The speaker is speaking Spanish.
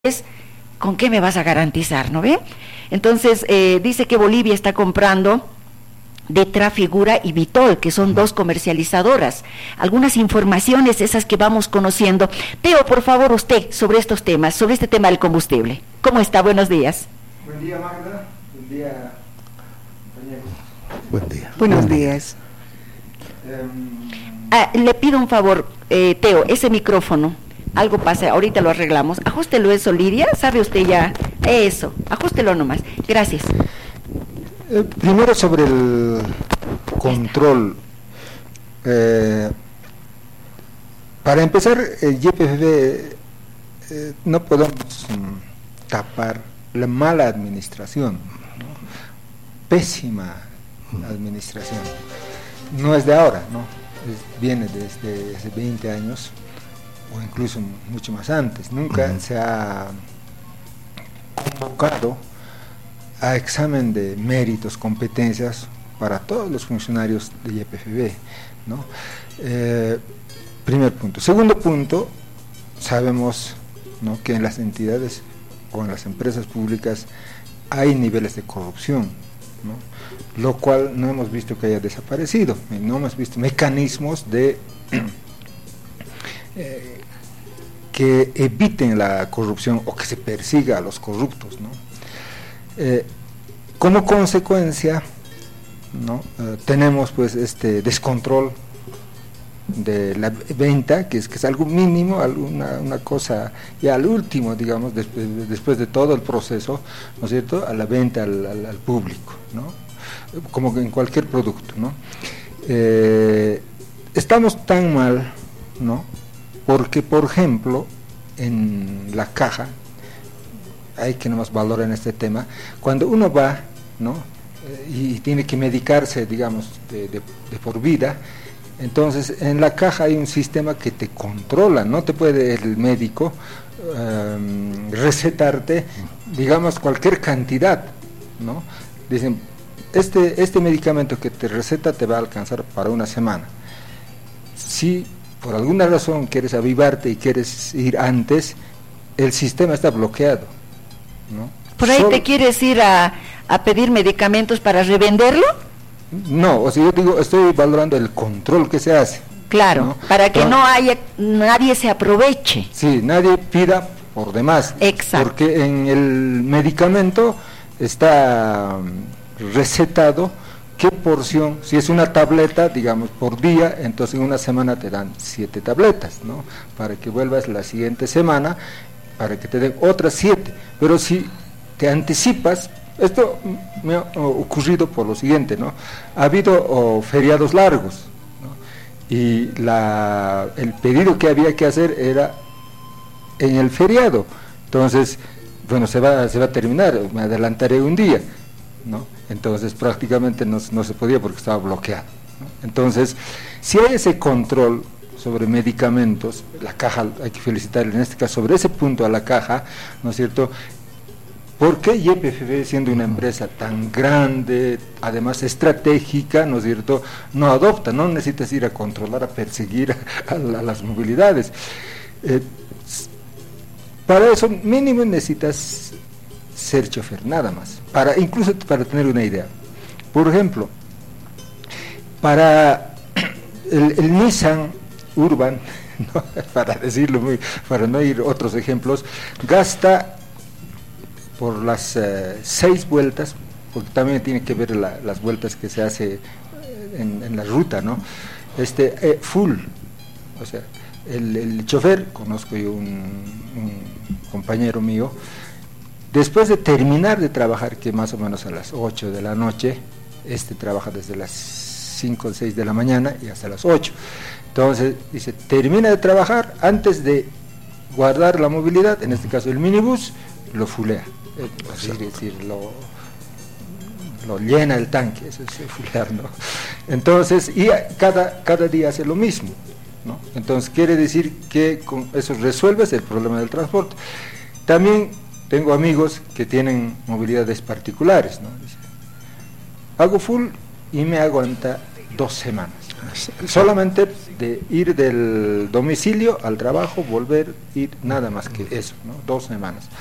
¿con qué me vas a garantizar, no ve? Entonces, dice que Bolivia está comprando de Trafigura y Vitol, que son dos comercializadoras. Algunas informaciones, esas que vamos conociendo. Teo, por favor, usted, sobre estos temas, sobre este tema del combustible. ¿Cómo está? Buenos días. Buen día, Magda. Buen día, compañeros. Buen día. Buenos días. Le pido un favor, Teo, ese micrófono, algo pasa, ahorita lo arreglamos. Ajústelo eso, Lidia, ¿sabe usted ya? Eso, ajústelo nomás. Gracias. Primero sobre el control. Para empezar, el YPF no podemos tapar la mala administración, ¿no? Pésima administración. No es de ahora, ¿no? Viene desde hace 20 años o incluso mucho más antes. Nunca se ha convocado a examen de méritos, competencias para todos los funcionarios de YPFB, ¿no? Primer punto. Segundo punto, sabemos, ¿no?, que en las entidades o en las empresas públicas hay niveles de corrupción, ¿no?, lo cual no hemos visto que haya desaparecido, no hemos visto mecanismos de que eviten la corrupción o que se persiga a los corruptos, ¿no? Como consecuencia, ¿no?, tenemos pues este descontrol de la venta, que es algo mínimo, una cosa ya al último, digamos, después de todo el proceso, ¿no es cierto?, a la venta al público, ¿no?, como en cualquier producto, ¿no? Estamos tan mal, ¿no?, porque, por ejemplo, en la caja, hay que nomás valorar en este tema, cuando uno va, ¿no?, y tiene que medicarse, digamos, de por vida, entonces en la caja hay un sistema que te controla, no te puede el médico recetarte, digamos, cualquier cantidad, ¿no? Dicen, este medicamento que te receta te va a alcanzar para una semana. Si por alguna razón quieres avivarte y quieres ir antes, el sistema está bloqueado, ¿no? ¿Por ahí te quieres ir a pedir medicamentos para revenderlo? No, o sea, yo digo, estoy valorando el control que se hace. Claro, ¿no?, para que nadie se aproveche. Sí, nadie pida por demás. Exacto. Porque en el medicamento está recetado qué porción, si es una tableta, digamos, por día, entonces en una semana te dan 7 tabletas, ¿no?, para que vuelvas la siguiente semana, para que te den otras 7, pero si te anticipas, esto me ha ocurrido por lo siguiente, ¿no?, ha habido feriados largos, ¿no?, y el pedido que había que hacer era en el feriado, entonces, bueno, se va a terminar, me adelantaré un día, ¿no?, entonces prácticamente no se podía porque estaba bloqueado, ¿no? Entonces, si hay ese control sobre medicamentos, la caja, hay que felicitarle en este caso sobre ese punto a la caja, ¿no es cierto? ¿Por qué YPFB, siendo una empresa tan grande, además estratégica, ¿no es cierto?, no adopta? No necesitas ir a controlar, a perseguir a las movilidades. Para eso mínimo necesitas ser chofer, nada más, incluso para tener una idea. Por ejemplo, para el Nissan Urban, ¿no?, para no ir otros ejemplos, gasta por las 6 vueltas, porque también tiene que ver las vueltas que se hace en la ruta, ¿no?, full, o sea, el chofer, conozco yo un compañero mío, después de terminar de trabajar, que más o menos a las 8 de la noche, trabaja desde las 5 o 6 de la mañana y hasta las 8, entonces dice, termina de trabajar, antes de guardar la movilidad, en este caso el minibús, lo fulea, es decir, lo llena el tanque, eso es fulear, ¿no? Entonces, y cada día hace lo mismo, ¿no? Entonces quiere decir que con eso resuelves el problema del transporte. También tengo amigos que tienen movilidades particulares, ¿no? Dice, hago full y me aguanta 2 semanas, solamente de ir del domicilio al trabajo, volver, ir, nada más que eso, ¿no? 2 semanas.